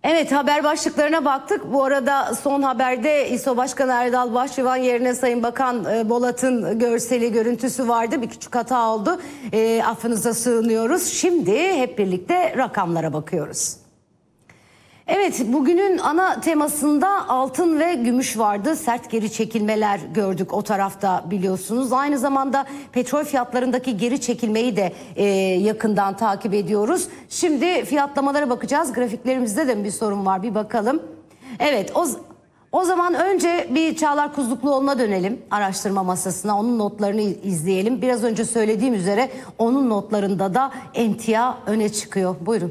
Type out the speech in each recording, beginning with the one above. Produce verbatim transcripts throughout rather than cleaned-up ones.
Evet, haber başlıklarına baktık. Bu arada son haberde İSO Başkanı Erdal Bahçıvan yerine Sayın Bakan Bolat'ın görseli, görüntüsü vardı. Bir küçük hata oldu. E, affınıza sığınıyoruz. Şimdi hep birlikte rakamlara bakıyoruz. Evet, bugünün ana temasında altın ve gümüş vardı. Sert geri çekilmeler gördük o tarafta, biliyorsunuz. Aynı zamanda petrol fiyatlarındaki geri çekilmeyi de e, yakından takip ediyoruz. Şimdi fiyatlamalara bakacağız. Grafiklerimizde de bir sorun var, bir bakalım. Evet, o, o zaman önce bir Çağlar Kuzlukluoğlu'na dönelim, araştırma masasına. Onun notlarını izleyelim. Biraz önce söylediğim üzere onun notlarında da emtia öne çıkıyor. Buyurun.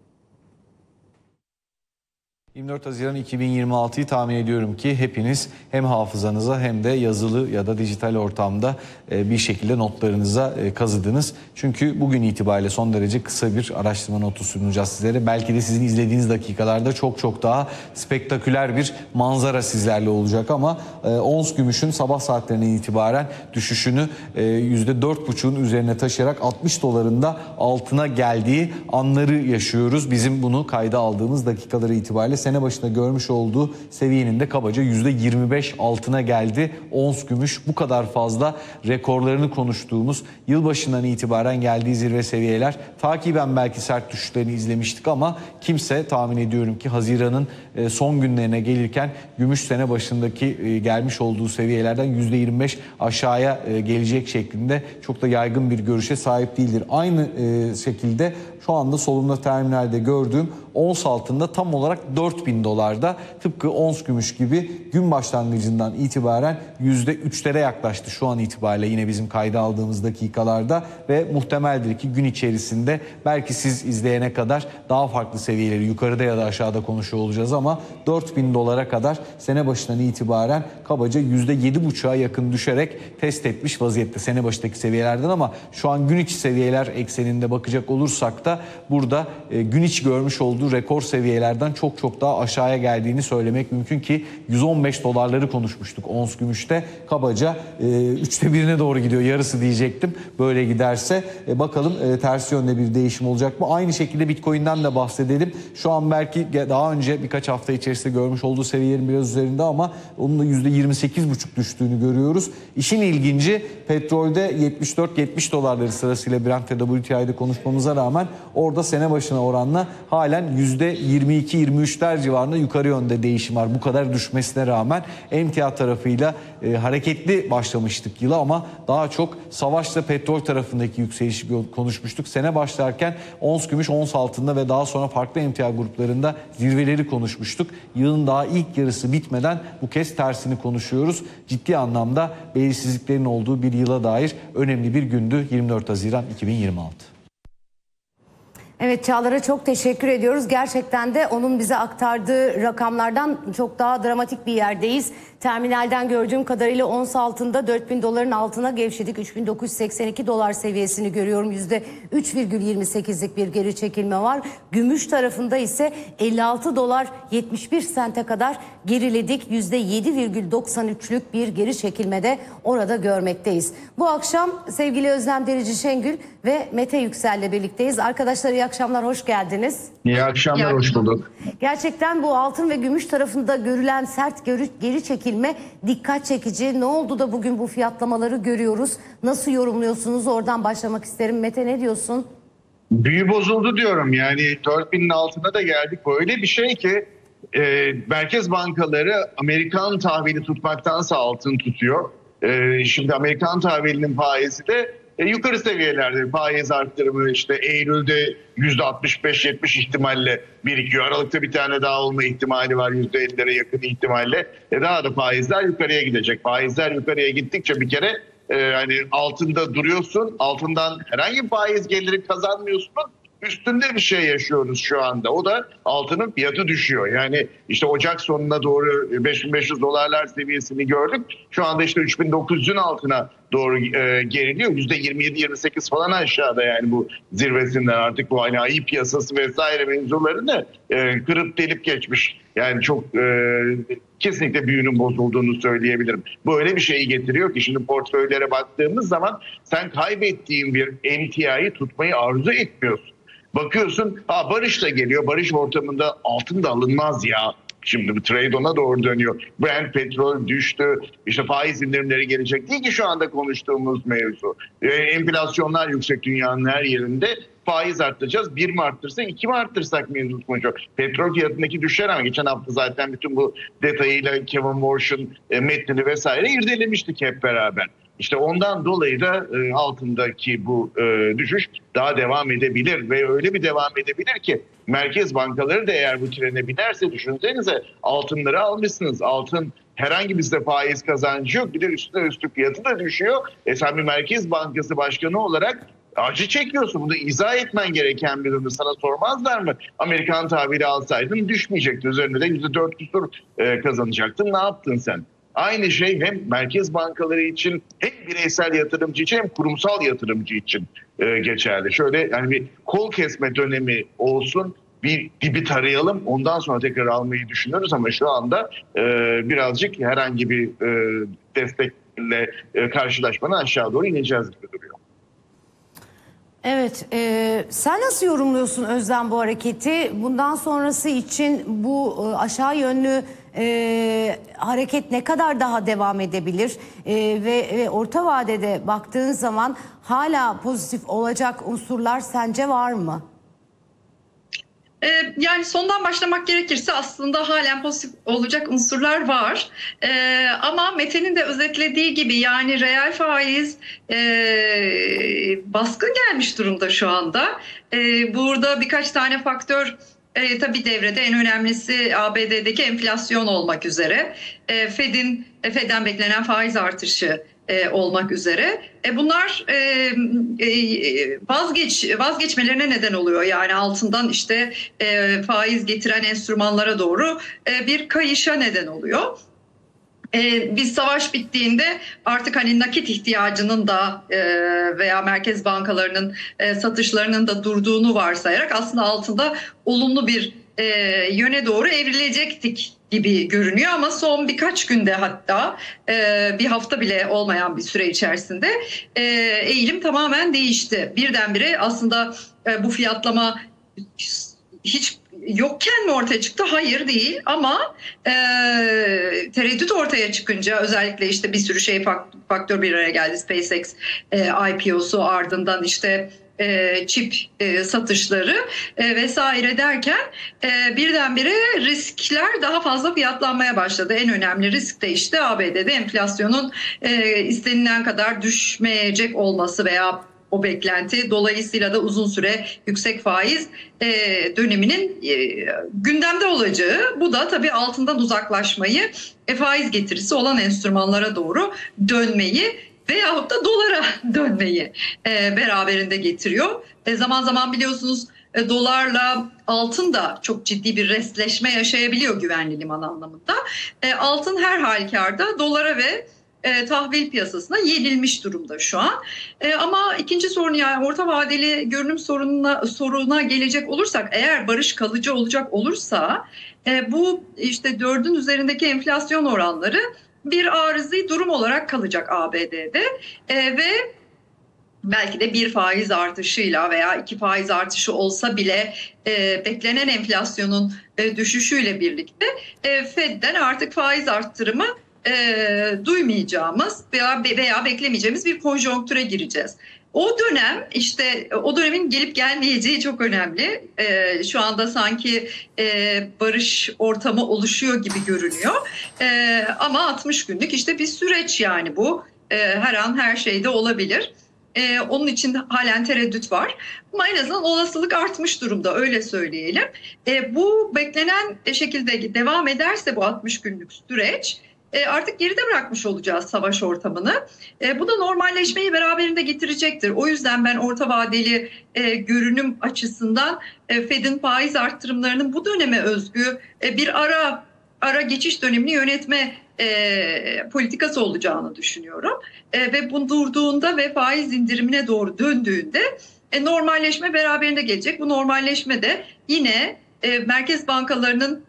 yirmi dört Haziran iki bin yirmi altıyı tahmin ediyorum ki hepiniz hem hafızanıza hem de yazılı ya da dijital ortamda bir şekilde notlarınıza kazıdınız. Çünkü bugün itibariyle son derece kısa bir araştırma notu sunacağız sizlere. Belki de sizin izlediğiniz dakikalarda çok çok daha spektaküler bir manzara sizlerle olacak ama ons gümüşün sabah saatlerinden itibaren düşüşünü yüzde dört buçuğun üzerine taşıyarak altmış dolarında altına geldiği anları yaşıyoruz. Bizim bunu kayda aldığımız dakikaları itibariyle sene başında görmüş olduğu seviyenin de kabaca yüzde yirmi beş altına geldi. Ons gümüş, bu kadar fazla rekorlarını konuştuğumuz yılbaşından itibaren geldiği zirve seviyeler, takiben belki sert düşüşlerini izlemiştik ama kimse tahmin ediyorum ki Haziran'ın son günlerine gelirken gümüş sene başındaki gelmiş olduğu seviyelerden yüzde yirmi beş aşağıya gelecek şeklinde çok da yaygın bir görüşe sahip değildir. Aynı şekilde şu anda solumda terminalde gördüğüm ons altında tam olarak dört bin dolarda, tıpkı ons gümüş gibi gün başlangıcından itibaren yüzde üçlere yaklaştı şu an itibariyle yine bizim kayda aldığımız dakikalarda ve muhtemeldir ki gün içerisinde belki siz izleyene kadar daha farklı seviyeleri yukarıda ya da aşağıda konuşuyor olacağız ama dört bin dolara kadar sene başından itibaren kabaca yüzde yedi buçuğa yakın düşerek test etmiş vaziyette sene başındaki seviyelerden. Ama şu an gün içi seviyeler ekseninde bakacak olursak da burada e, gün içi görmüş olduğu rekor seviyelerden çok çok daha aşağıya geldiğini söylemek mümkün ki yüz on beş dolarları konuşmuştuk ons gümüşte, kabaca e, üçte birine doğru gidiyor, yarısı diyecektim böyle giderse. E, bakalım e, ters yönde bir değişim olacak mı? Aynı şekilde Bitcoin'den de bahsedelim. Şu an belki daha önce birkaç hafta içerisinde görmüş olduğu seviyelerin biraz üzerinde ama onun da yüzde yirmi sekiz buçuk düştüğünü görüyoruz. İşin ilginci, petrolde yetmiş dört yetmiş dolarları sırasıyla Brent ve W T I'de konuşmamıza rağmen orada sene başına oranla halen yüzde yirmi iki yirmi üçler civarında yukarı yönde değişim var. Bu kadar düşmesine rağmen emtia tarafıyla e, hareketli başlamıştık yıla ama daha çok savaşla petrol tarafındaki yükselişi konuşmuştuk. Sene başlarken ons gümüş, ons altında ve daha sonra farklı emtia gruplarında zirveleri konuşmuştuk. Yılın daha ilk yarısı bitmeden bu kez tersini konuşuyoruz. Ciddi anlamda belirsizliklerin olduğu bir yıla dair önemli bir gündü yirmi dört Haziran iki bin yirmi altı. Evet, Çağlar'a çok teşekkür ediyoruz. Gerçekten de onun bize aktardığı rakamlardan çok daha dramatik bir yerdeyiz. Terminalden gördüğüm kadarıyla ons altında dört bin doların altına gevşedik. üç bin dokuz yüz seksen iki dolar seviyesini görüyorum. yüzde üç virgül yirmi sekizlik bir geri çekilme var. Gümüş tarafında ise elli altı dolar yetmiş bir sente kadar geriledik. yüzde yedi virgül doksan üçlük bir geri çekilme de orada görmekteyiz. Bu akşam sevgili Özlem Derici Şengül ve Mete Yüksel'le birlikteyiz. Arkadaşlar iyi akşamlar, hoş geldiniz. İyi akşamlar, hoş bulduk. Gerçekten bu altın ve gümüş tarafında görülen sert geri çekilme dikkat çekici. Ne oldu da bugün bu fiyatlamaları görüyoruz? Nasıl yorumluyorsunuz? Oradan başlamak isterim. Mete, ne diyorsun? Büyü bozuldu diyorum. Yani dört binin altına da geldik. Böyle bir şey ki e, merkez bankaları Amerikan tahvili tutmaktansa altın tutuyor. E, şimdi Amerikan tahvilinin faizi de E, yukarı seviyelerde, faiz arttırımı işte Eylül'de yüzde altmış beş yetmiş ihtimalle birikiyor. Aralıkta bir tane daha olma ihtimali var, yüzde ellilere yakın ihtimalle. E, daha da faizler yukarıya gidecek. Faizler yukarıya gittikçe bir kere e, hani altında duruyorsun, altından herhangi bir faiz geliri kazanmıyorsun. Üstünde bir şey yaşıyoruz şu anda. O da altının fiyatı düşüyor. Yani işte Ocak sonuna doğru beş bin beş yüz dolarlar seviyesini gördük. Şu anda işte üç bin dokuz yüzün altına doğru e, geriliyor. yüzde yirmi yedi yirmi sekiz falan aşağıda, yani bu zirvesinden artık bu hani ayı piyasası vesaire mevzularını e, kırıp delip geçmiş. Yani çok e, kesinlikle büyünün bozulduğunu söyleyebilirim. Bu öyle bir şeyi getiriyor ki şimdi portföylere baktığımız zaman sen kaybettiğin bir emtiayı tutmayı arzu etmiyorsun. Bakıyorsun ha barış da geliyor. Barış ortamında altın da alınmaz ya. Şimdi bu trade ona doğru dönüyor. Brent petrol düştü. İşte faiz indirimleri gelecek değil ki şu anda konuştuğumuz mevzu. Ee, enflasyonlar yüksek dünyanın her yerinde. Faiz arttıracağız. Bir mi arttırsak, iki mi arttırsak mevzu konuşuyor. Petrol fiyatındaki düşer ama geçen hafta zaten bütün bu detayıyla Kevin Warsh'un e, metnini vesaire irdelemiştik hep beraber. İşte ondan dolayı da e, altındaki bu e, düşüş daha devam edebilir ve öyle bir devam edebilir ki merkez bankaları da eğer bu trene binerse düşünsenize altınları almışsınız. Altın herhangi bir size faiz kazancı yok. Bir de üstüne üstlük fiyatı da düşüyor. E sen bir Merkez Bankası Başkanı olarak acı çekiyorsun. Bunu izah etmen gereken bir durum. Sana sormazlar mı? Amerikan tabiri alsaydın düşmeyecekti. Üzerinde de yüzde dört küsur e, kazanacaktın. Ne yaptın sen? Aynı şey hem merkez bankaları için hem bireysel yatırımcı için hem kurumsal yatırımcı için e, geçerli. Şöyle yani bir kol kesme dönemi olsun, bir dibi tarayalım, ondan sonra tekrar almayı düşünüyoruz ama şu anda e, birazcık herhangi bir e, destekle e, karşılaşmadan aşağı doğru ineceğiz gibi duruyor. Evet, e, sen nasıl yorumluyorsun Özlem bu hareketi? Bundan sonrası için bu e, aşağı yönlü e, hareket ne kadar daha devam edebilir? E, ve, ve orta vadede baktığın zaman hala pozitif olacak unsurlar sence var mı? Yani sondan başlamak gerekirse aslında halen pozitif olacak unsurlar var. Ee, ama Mete'nin de özetlediği gibi yani reel faiz e, baskın gelmiş durumda şu anda. E, burada birkaç tane faktör e, tabii devrede. En önemlisi A B D'deki enflasyon olmak üzere. E, Fed'in Fed'den beklenen faiz artışı E, olmak üzere. E, bunlar e, e, vazgeç vazgeçmelerine neden oluyor. Yani altından işte e, faiz getiren enstrümanlara doğru e, bir kayışa neden oluyor. E, biz savaş bittiğinde artık hani nakit ihtiyacının da e, veya merkez bankalarının e, satışlarının da durduğunu varsayarak aslında altında olumlu bir e, yöne doğru evrilecektik gibi görünüyor ama son birkaç günde hatta e, bir hafta bile olmayan bir süre içerisinde e, eğilim tamamen değişti. Birdenbire aslında e, bu fiyatlama hiç yokken mi ortaya çıktı? Hayır değil ama e, tereddüt ortaya çıkınca özellikle işte bir sürü şey faktör bir araya geldi. SpaceX e, I P O'su ardından işte E, çip e, satışları e, vesaire derken e, birdenbire riskler daha fazla fiyatlanmaya başladı. En önemli risk de işte A B D'de enflasyonun e, istenilen kadar düşmeyecek olması veya o beklenti dolayısıyla da uzun süre yüksek faiz e, döneminin e, gündemde olacağı. Bu da tabii altından uzaklaşmayı e, faiz getirisi olan enstrümanlara doğru dönmeyi veyahut da dolara dönmeyi e, beraberinde getiriyor. E, zaman zaman biliyorsunuz e, dolarla altın da çok ciddi bir restleşme yaşayabiliyor güvenli liman anlamında. E, altın her halükarda dolara ve e, tahvil piyasasına yenilmiş durumda şu an. E, ama ikinci sorun yani orta vadeli görünüm sorununa, soruna gelecek olursak eğer barış kalıcı olacak olursa e, bu işte dördün üzerindeki enflasyon oranları bir arızi durum olarak kalacak A B D'de e, ve belki de bir faiz artışıyla veya iki faiz artışı olsa bile e, beklenen enflasyonun e, düşüşüyle birlikte e, Fed'den artık faiz arttırımı e, duymayacağımız veya, veya beklemeyeceğimiz bir konjonktüre gireceğiz. O dönem işte o dönemin gelip gelmeyeceği çok önemli. Ee, şu anda sanki e, barış ortamı oluşuyor gibi görünüyor. Ee, ama altmış günlük işte bir süreç yani bu. Ee, her an her şeyde olabilir. Ee, onun için halen tereddüt var. Ama en azından olasılık artmış durumda öyle söyleyelim. Ee, bu beklenen şekilde devam ederse bu altmış günlük süreç artık geride bırakmış olacağız savaş ortamını. E, bu da normalleşmeyi beraberinde getirecektir. O yüzden ben orta vadeli e, görünüm açısından e, Fed'in faiz arttırımlarının bu döneme özgü e, bir ara ara geçiş dönemini yönetme e, politikası olacağını düşünüyorum. E, ve bu durduğunda ve faiz indirimine doğru döndüğünde e, normalleşme beraberinde gelecek. Bu normalleşme de yine e, merkez bankalarının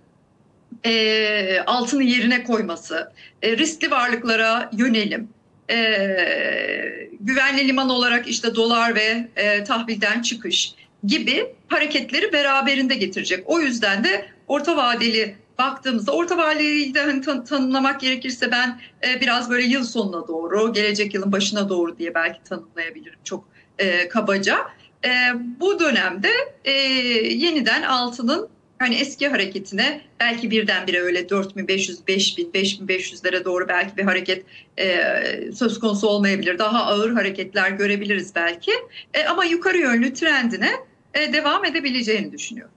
E, altını yerine koyması, e, riskli varlıklara yönelim, e, güvenli liman olarak işte dolar ve e, tahvilden çıkış gibi hareketleri beraberinde getirecek. O yüzden de orta vadeli baktığımızda, orta vadeli de hani tan- tanımlamak gerekirse ben e, biraz böyle yıl sonuna doğru, gelecek yılın başına doğru diye belki tanımlayabilirim çok e, kabaca. E, bu dönemde e, yeniden altının hani eski hareketine belki birdenbire öyle dört bin beş yüz, beş bin, beş bin beş yüzlere doğru belki bir hareket e, söz konusu olmayabilir. Daha ağır hareketler görebiliriz belki. E, ama yukarı yönlü trendine e, devam edebileceğini düşünüyorum.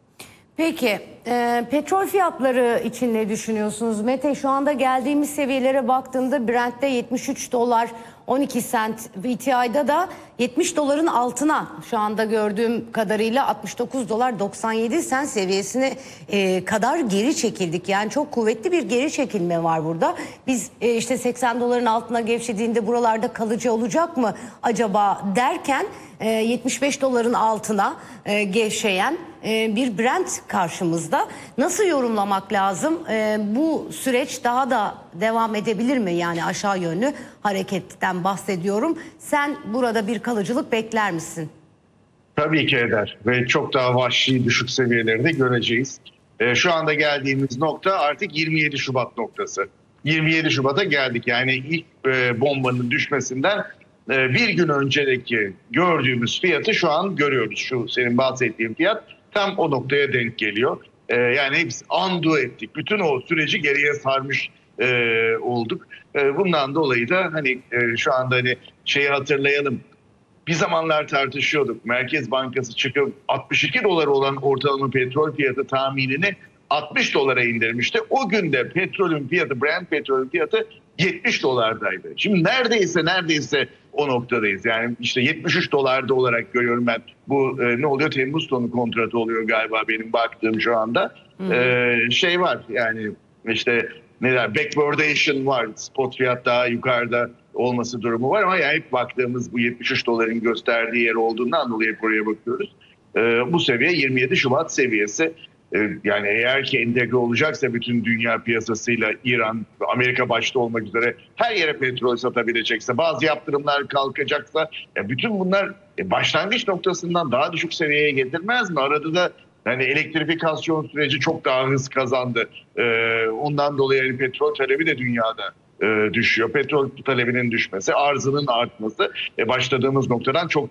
Peki e, petrol fiyatları için ne düşünüyorsunuz Mete? Şu anda geldiğimiz seviyelere baktığımda Brent'te yetmiş üç dolar on iki sent, B T I'da da yetmiş doların altına şu anda gördüğüm kadarıyla altmış dokuz dolar doksan yedi sent seviyesine e, kadar geri çekildik. Yani çok kuvvetli bir geri çekilme var burada. Biz e, işte seksen doların altına gevşediğinde buralarda kalıcı olacak mı acaba derken e, yetmiş beş doların altına e, gevşeyen e, bir Brent karşımızda. Nasıl yorumlamak lazım? E, bu süreç daha da devam edebilir mi? Yani aşağı yönlü hareketten bahsediyorum. Sen burada bir kalıcılık bekler misin? Tabii ki eder ve çok daha vahşi düşük seviyeleri de göreceğiz. E, şu anda geldiğimiz nokta artık yirmi yedi Şubat noktası. yirmi yedi Şubat'a geldik. Yani ilk e, bombanın düşmesinden e, bir gün önceki gördüğümüz fiyatı şu an görüyoruz. Şu senin bahsettiğin fiyat tam o noktaya denk geliyor. E, yani hepsi undo ettik. Bütün o süreci geriye sarmış e, olduk. E, bundan dolayı da hani e, şu anda hani şeyi hatırlayalım. Bir zamanlar tartışıyorduk. Merkez Bankası çıkıp altmış iki dolar olan ortalama petrol fiyatı tahminini altmış dolara indirmişti. O günde petrolün fiyatı, Brent petrolün fiyatı yetmiş dolardaydı. Şimdi neredeyse neredeyse o noktadayız. Yani işte yetmiş üç dolarda olarak görüyorum ben. Bu e, ne oluyor? Temmuz sonu kontratı oluyor galiba benim baktığım şu anda. E, şey var yani işte ne der, backwardation var. Spot fiyat daha yukarıda olması durumu var ama yani hep baktığımız bu yetmiş üç doların gösterdiği yer olduğundan dolayı hep oraya bakıyoruz. Ee, bu seviye yirmi yedi Şubat seviyesi. Ee, yani eğer ki entegre olacaksa bütün dünya piyasasıyla İran, Amerika başta olmak üzere her yere petrol satabilecekse, bazı yaptırımlar kalkacaksa ya bütün bunlar e, başlangıç noktasından daha düşük seviyeye getirmez mi? Arada da yani elektrifikasyon süreci çok daha hız kazandı. Ee, ondan dolayı yani petrol talebi de dünyada e, düşüyor. Petrol talebinin düşmesi, arzının artması e, başladığımız noktadan çok